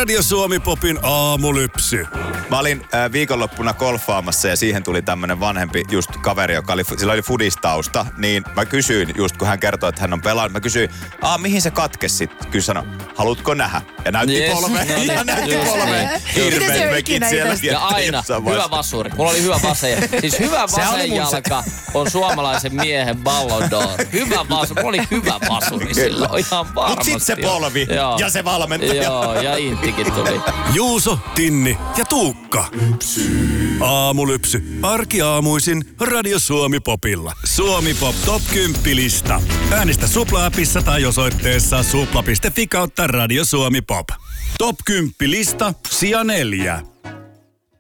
Radio Suomi Popin aamulypsy. Mä olin viikonloppuna golfaamassa ja siihen tuli tämmönen vanhempi just kaveri, sillä oli fudistausta. Niin mä kysyin just, kun hän kertoi, että hän on pelannut, mä kysyin, mihin se katkesi sit? Kyllä sanoi, haluatko nähdä? Ja näytti polveen. Ja näytti polveen. Hirveän mekit siellä. Ja aina hyvä vasuri. Mulla oli hyvä vasen. Siis hyvä vasen jalka on suomalaisen miehen Ballon d'Or. Hyvä vasuri. Mulla oli hyvä vasuri silloin. Ihan varmasti. Mut sit se polvi ja se valmentaja. Joo, ja Inttikin tuli. Juuso, Tinni ja Tuukka. Aamulypsy. Arkiaamuisin Radio Suomi Popilla. Suomi Pop Top 10-lista. Äänestä Supla-appissa tai osoitteessa supla.fi/Radio Suomi Pop. Top 10-lista, sija 4.